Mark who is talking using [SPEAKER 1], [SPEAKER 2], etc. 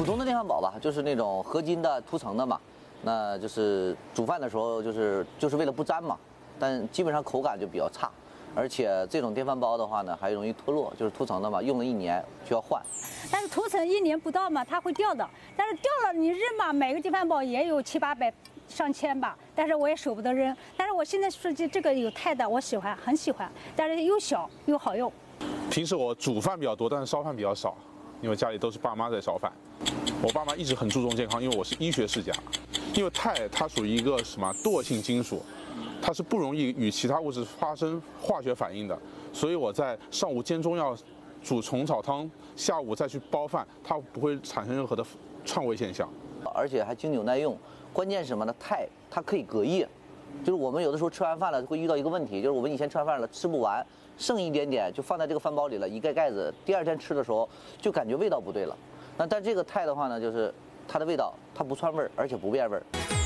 [SPEAKER 1] 普通的电饭煲吧，就是那种合金的涂层的嘛，那就是煮饭的时候就是为了不粘嘛，但基本上口感就比较差，而且这种电饭煲的话呢，还容易脱落，就是涂层的嘛，用了1年就要换。
[SPEAKER 2] 但是涂层1年不到嘛，它会掉的。但是掉了你扔嘛，每个电饭煲也有7、800、上千吧，但是我也舍不得扔。但是我现在说这个有钛的，我喜欢，很喜欢，但是又小又好用。
[SPEAKER 3] 平时我煮饭比较多，但是烧饭比较少，因为家里都是爸妈在烧饭。我爸妈一直很注重健康，因为我是医学世家。因为钛它属于一个什么惰性金属，它是不容易与其他物质发生化学反应的，所以我在上午煎中药、煮虫草汤，下午再去煲饭，它不会产生任何的串味现象，
[SPEAKER 1] 而且还经久耐用。关键是什么呢？钛它可以隔夜，就是我们有的时候吃完饭了会遇到一个问题，就是我们以前吃完饭了吃不完，剩一点点就放在这个饭煲里了，一盖盖子，第2天吃的时候就感觉味道不对了。但这个钛的话呢，就是它的味道它不串味儿，而且不变味儿。